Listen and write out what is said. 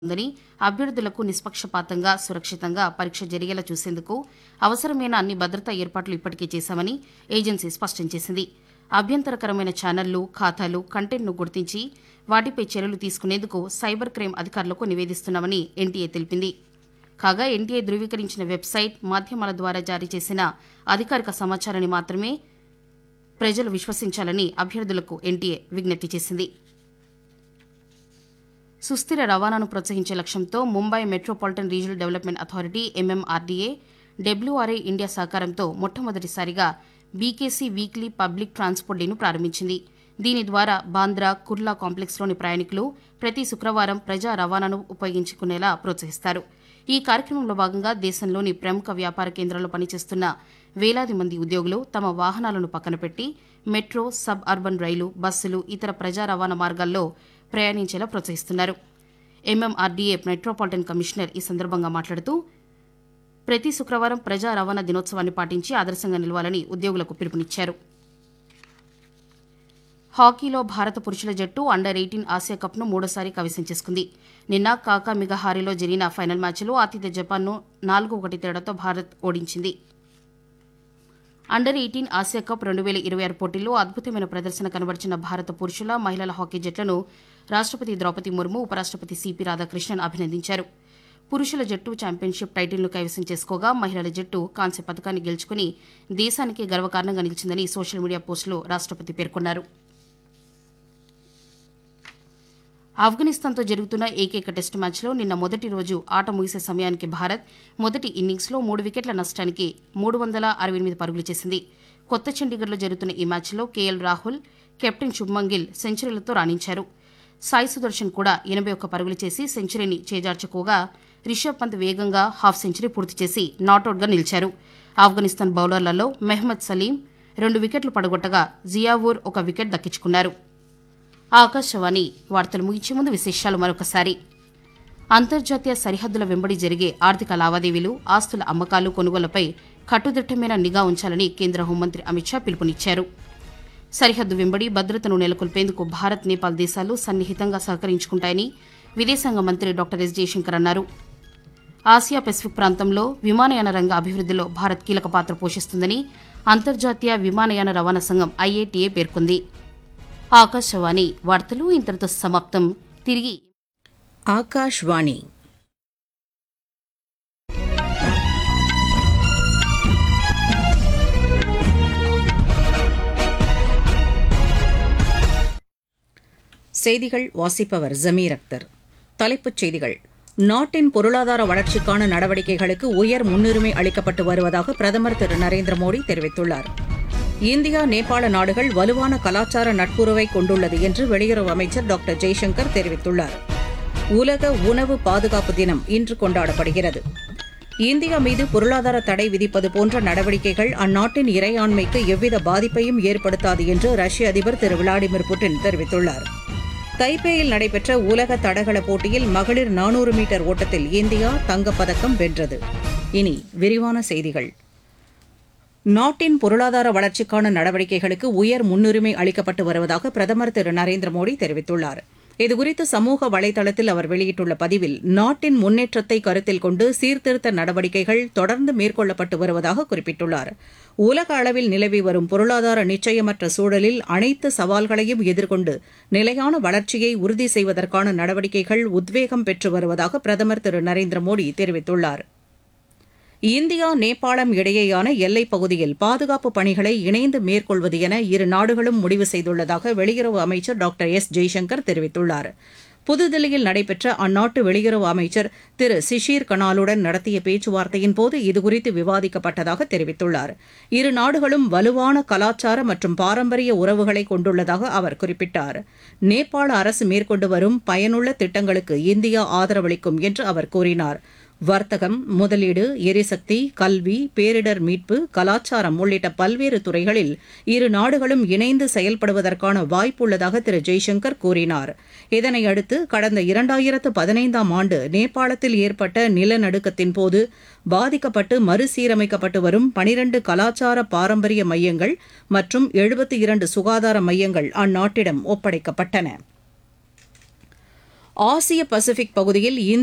ఉందని అభ్యర్థులకు నిష్పక్షపాతంగా సురక్షితంగా పరీక్ష జరిగేలా చూసేందుకు అవసరమైన అన్ని భద్రతా ఏర్పాట్లు ఇప్పటికే చేశామని ఏజెన్సీ స్పష్టం చేసింది. అభ్యంతరకరమైన ఛానళ్లు, ఖాతాలు, కంటెంట్ను గుర్తించి వాటిపై చర్యలు తీసుకునేందుకు సైబర్ క్రైమ్ అధికారులకు నివేదిస్తున్నామని ఎన్టీఏ తెలిపింది. కాగా ఎన్టీఏ ధృవీకరించిన వెబ్సైట్, మాధ్యమాల ద్వారా జారీ చేసిన అధికారిక సమాచారాన్ని మాత్రమే ప్రజలు విశ్వసించాలని అభ్యర్థులకు ఎన్టీఏ విజ్ఞప్తి చేసింది. సుస్థిర రవాణాను ప్రోత్సహించే లక్ష్యంతో Mumbai metropolitan regional development authority MMRDA, WRI India సహకారంతో మొట్టమొదటిసారిగా బీకేసీ వీక్లీ పబ్లిక్ ట్రాన్స్పోర్ట్ డేను ప్రారంభించింది. దీని ద్వారా బాంద్రా, కుర్లా కాంప్లెక్స్లోని ప్రయాణికులు ప్రతి శుక్రవారం ప్రజా రవాణాను ఉపయోగించుకునేలా ప్రోత్సహిస్తారు. ఈ కార్యక్రమంలో భాగంగా దేశంలోని ప్రముఖ వ్యాపార కేంద్రాల్లో పనిచేస్తున్న వేలాది మంది ఉద్యోగులు తమ వాహనాలను పక్కన పెట్టి మెట్రో, సబ్ అర్బన్ రైలు, బస్సులు, ఇతర ప్రజా రవాణా మార్గాల్లో ప్రయాణించేలా ప్రోత్సహిస్తున్నారు. MMRDA మెట్రోపాలిటన్ కమిషనర్ ఈ సందర్భంగా మాట్లాడుతూ ప్రతి శుక్రవారం ప్రజా రవాణా దినోత్సవాన్ని పాటించి ఆదర్శంగా నిలవాలని ఉద్యోగులకు పిలుపునిచ్చారు. హాకీలో భారత పురుషుల జట్టు అండర్-18 ఆసియా కప్ను మూడోసారి కైవసం చేసుకుంది. నిన్న కాకామిగహారీలో జరిగిన ఫైనల్ మ్యాచ్లో ఆతిథ్య జపాన్ను 4-1 తేడాతో భారత్ ఓడించింది. అండర్-18 ఆసియా కప్ 2026 పోటీల్లో అద్భుతమైన ప్రదర్శన కనబరిచిన భారత పురుషుల, మహిళల హాకీ జట్లను రాష్టపతి ద్రౌపది ముర్ము, ఉపరాష్టపతి సిపి రాధాకృష్ణన్ అభినందించారు. పురుషుల జట్టు ఛాంపియన్షిప్ టైటిల్ను కైవసం చేసుకోగా మహిళల జట్టు కాంస్య పథకాన్ని గెలుచుకుని దేశానికి గర్వకారణంగా నిలిచిందని సోషల్ మీడియా పోస్టులో రాష్టపతి పేర్కొన్నారు. ఆఫ్ఘనిస్తాన్తో జరుగుతున్న ఏకైక టెస్టు మ్యాచ్లో నిన్న మొదటి రోజు ఆట ముగిసే సమయానికి భారత్ మొదటి ఇన్నింగ్స్లో 3 వికెట్ల నష్టానికి 368 పరుగులు చేసింది. కొత్త చండీగఢ్లో జరుగుతున్న ఈ మ్యాచ్లో కేఎల్ రాహుల్, కెప్టెన్ శుభ్మన్ గిల్ సెంచరీలతో రాణించారు. సాయి సుదర్శన్ కూడా 81 పరుగులు చేసి సెంచరీని చేజార్చుకోగా రిషబ్ పంత్ వేగంగా హాఫ్ సెంచరీ పూర్తి చేసి నాటౌట్గా నిలిచారు. ఆఫ్ఘనిస్తాన్ బౌలర్లలో మెహ్మద్ సలీం 2 వికెట్లు పడగొట్టగా జియావూర్ 1 వికెట్ దక్కించుకున్నారు. ఆకాశవాణి వార్తలు ముగించే ముందు విశేషాలు మరొకసారి. అంతర్జాతీయ సరిహద్దుల వెంబడి జరిగే ఆర్థిక లావాదేవీలు, ఆస్తుల అమ్మకాలు, కొనుగోళ్లపై కట్టుదిట్టమైన నిఘా ఉంచాలని కేంద్ర హోంమంత్రి అమిత్ షా పిలుపునిచ్చారు. సరిహద్దు వెంబడి భద్రతను నెలకొల్పేందుకు భారత్, నేపాల్ దేశాలు సన్నిహితంగా సహకరించుకుంటాయని విదేశాంగ మంత్రి డాక్టర్ ఎస్ జయశంకర్ అన్నారు. ఆసియా పెసిఫిక్ ప్రాంతంలో విమానయాన రంగ అభివృద్ధిలో భారత్ కీలక పాత్ర పోషిస్తుందని అంతర్జాతీయ విమానయాన రవాణా సంఘం IATA పేర్కొంది. ఆకాశవాణి వార్తలు ఇంతటితో సమాప్తం. తిరిగి ఆకాశవాణి செய்திகள் வாசிப்பவர் ஜமீர் அக்தர். தலைப்புச் செய்திகள். நாட்டின் பொருளாதார வளர்ச்சிக்கான நடவடிக்கைகளுக்கு உயர் முன்னுரிமை அளிக்கப்பட்டு வருவதாக பிரதமர் திரு நரேந்திர மோடி தெரிவித்துள்ளார். இந்தியா, நேபாள நாடுகள் வலுவான கலாச்சார நட்புறவை கொண்டுள்ளது என்று வெளியுறவு அமைச்சர் டாக்டர் ஜெய்சங்கர் தெரிவித்துள்ளார். உலக உணவு பாதுகாப்பு தினம் இன்று கொண்டாடப்படுகிறது. இந்தியா மீது பொருளாதார தடை விதிப்பது போன்ற நடவடிக்கைகள் அந்நாட்டின் இறையாண்மைக்கு எவ்வித பாதிப்பையும் ஏற்படுத்தாது என்று ரஷ்ய அதிபர் திரு விளாடிமிர் புட்டின் தெரிவித்துள்ளார். தைப்பேயில் நடைபெற்ற உலக தடகள போட்டியில் மகளிர் 400 மீட்டர் ஓட்டத்தில் இந்தியா தங்கப்பதக்கம் வென்றது. இனி விரிவான செய்திகள். நாட்டின் பொருளாதார வளர்ச்சிக்கான நடவடிக்கைகளுக்கு உயர் முன்னுரிமை அளிக்கப்பட்டு வருவதாக பிரதமர் திரு நரேந்திர மோடி தெரிவித்துள்ளார். இதுகுறித்து சமூக வலைதளத்தில் அவர் வெளியிட்டுள்ள பதிவில், நாட்டின் முன்னேற்றத்தை கருத்தில் கொண்டு சீர்திருத்த நடவடிக்கைகள் தொடர்ந்து மேற்கொள்ளப்பட்டு வருவதாக குறிப்பிட்டுள்ளார். உலக அளவில் நிலவி வரும் பொருளாதார நிச்சயமற்ற சூழலில் அனைத்து சவால்களையும் எதிர்கொண்டு நிலையான வளர்ச்சியை உறுதி செய்வதற்கான நடவடிக்கைகள் உத்வேகம் பெற்று வருவதாக பிரதமர் திரு நரேந்திர மோடி தெரிவித்துள்ளார். இந்தியா, நேபாளம் இடையேயான எல்லைப் பகுதியில் பாதுகாப்பு பணிகளை இணைந்து மேற்கொள்வது என இரு நாடுகளும் முடிவு செய்துள்ளதாக வெளியுறவு அமைச்சர் டாக்டர் எஸ் ஜெய்சங்கர் தெரிவித்துள்ளார். புதுதில்லியில் நடைபெற்ற அந்நாட்டு வெளியுறவு அமைச்சர் திரு சிஷீர் கனாலுடன் நடத்திய பேச்சுவார்த்தையின் போது இதுகுறித்து விவாதிக்கப்பட்டதாக தெரிவித்துள்ளார். இரு நாடுகளும் வலுவான கலாச்சார மற்றும் பாரம்பரிய உறவுகளை கொண்டுள்ளதாக அவர் குறிப்பிட்டார். நேபாள அரசு மேற்கொண்டு வரும் பயனுள்ள திட்டங்களுக்கு இந்தியா ஆதரவளிக்கும் என்று அவர் கூறினார். வர்த்தகம், முதலீடு, எரிசக்தி, கல்வி, பேரிடர் மீட்பு, கலாச்சாரம் உள்ளிட்ட பல்வேறு துறைகளில் இரு நாடுகளும் இணைந்து செயல்படுவதற்கான வாய்ப்புள்ளதாக திரு ஜெய்சங்கர் கூறினார். இதனையடுத்து கடந்த 2015ஆம் ஆண்டு நேபாளத்தில் ஏற்பட்ட நிலநடுக்கத்தின் போது பாதிக்கப்பட்டு மறுசீரமைக்கப்பட்டு வரும் 12 கலாச்சார பாரம்பரிய மையங்கள் மற்றும் 72 சுகாதார மையங்கள் அந்நாட்டிடம் ஒப்படைக்கப்பட்டன. ஆசிய பசிபிக் பகுதியில்